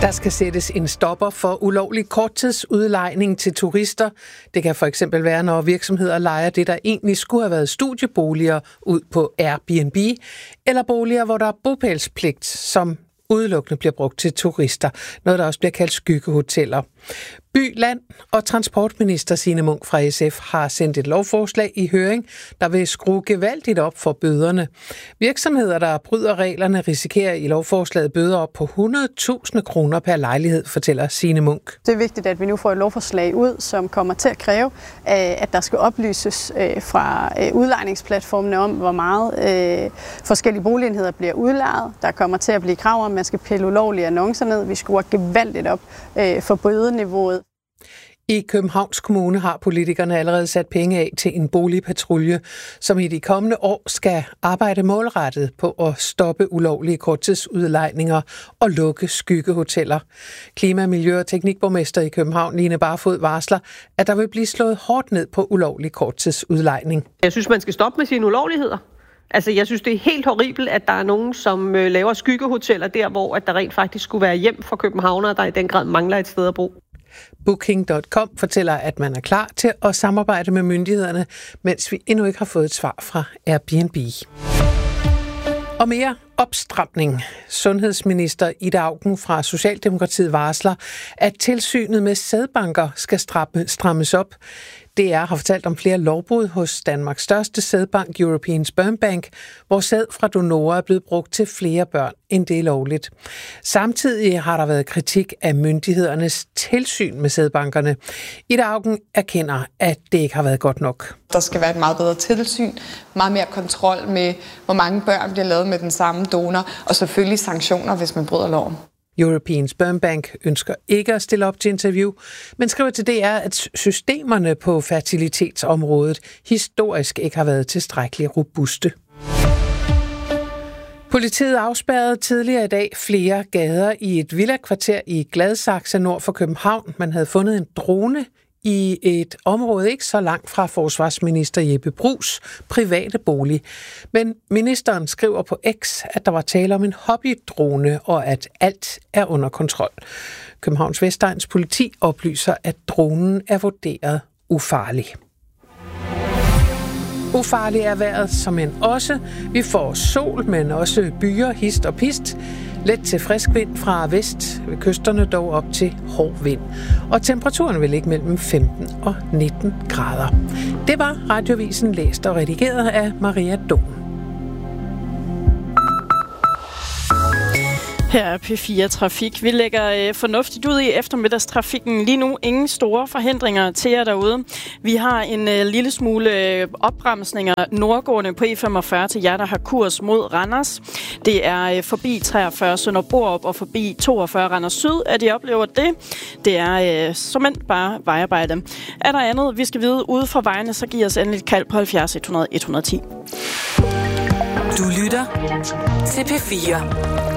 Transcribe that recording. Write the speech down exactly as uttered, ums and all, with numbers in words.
Der skal sættes en stopper for ulovlig korttidsudlejning til turister. Det kan for eksempel være, når virksomheder lejer det, der egentlig skulle have været studieboliger, ud på Airbnb, eller boliger, hvor der er bopælspligt, som udelukkende bliver brugt til turister. Noget, der også bliver kaldt skyggehoteller. By, Land og Transportminister Signe Munk fra S F har sendt et lovforslag i høring, der vil skrue gevaldigt op for bøderne. Virksomheder, der bryder reglerne, risikerer i lovforslaget bøder op på hundrede tusind kroner per lejlighed, fortæller Signe Munk. Det er vigtigt, at vi nu får et lovforslag ud, som kommer til at kræve, at der skal oplyses fra udlejningsplatformene om, hvor meget forskellige boligenheder bliver udlejet. Der kommer til at blive krav om, at man skal pille ulovlige annoncer ned. Vi skruer gevaldigt op for bødeniveauet. I Københavns Kommune har politikerne allerede sat penge af til en boligpatrulje, som i de kommende år skal arbejde målrettet på at stoppe ulovlige korttidsudlejninger og lukke skyggehoteller. Klima-, Miljø- og Teknikborgmester i København, Line Barfod, varsler, at der vil blive slået hårdt ned på ulovlig korttidsudlejning. Jeg synes, man skal stoppe med sine ulovligheder. Altså, jeg synes, det er helt horribelt, at der er nogen, som laver skyggehoteller der, hvor at der rent faktisk skulle være hjem for københavnere, der i den grad mangler et sted at bo. Booking punktum com fortæller, at man er klar til at samarbejde med myndighederne, mens vi endnu ikke har fået et svar fra Airbnb. Og mere opstramning. Sundhedsminister Ida Auken fra Socialdemokratiet varsler, at tilsynet med sædbanker skal strammes op. D R har fortalt om flere lovbrud hos Danmarks største sædbank, European Sperm Bank, hvor sæd fra donorer er blevet brugt til flere børn, end det er lovligt. Samtidig har der været kritik af myndighedernes tilsyn med sædbankerne. Ida Auken erkender, at det ikke har været godt nok. Der skal være et meget bedre tilsyn, meget mere kontrol med, hvor mange børn bliver lavet med den samme donor, og selvfølgelig sanktioner, hvis man bryder loven. European Sperm Bank ønsker ikke at stille op til interview, men skriver til D R, at systemerne på fertilitetsområdet historisk ikke har været tilstrækkeligt robuste. Politiet afspærrede tidligere i dag flere gader i et villakvarter i Gladsaxe nord for København. Man havde fundet en drone i et område ikke så langt fra forsvarsminister Jeppe Brugs private bolig. Men ministeren skriver på X, at der var tale om en hobbydrone, og at alt er under kontrol. Københavns Vestegns politi oplyser, at dronen er vurderet ufarlig. Ufarlig er vejret som en også. Vi får sol, men også byer, hist og pist. Let til frisk vind fra vest, ved kysterne dog op til hård vind. Og temperaturen vil ligge mellem femten og nitten grader. Det var Radioavisen læst og redigeret af Maria Dom. Her er P fire Trafik. Vi lægger øh, fornuftigt ud i eftermiddagstrafikken. Lige nu ingen store forhindringer til jer derude. Vi har en øh, lille smule øh, opbremsninger nordgående på E femogfyrre til jer, der har kurs mod Randers. Det er øh, forbi treogfyrre Sønder Borup og forbi toogfyrre Randers Syd, at I oplever det. Det er øh, såmænd bare vejarbejde. Er der andet, vi skal vide ude fra vejene, så giver os endelig et kald på halvfjerds et hundrede et hundrede og ti. Du lytter til P fire.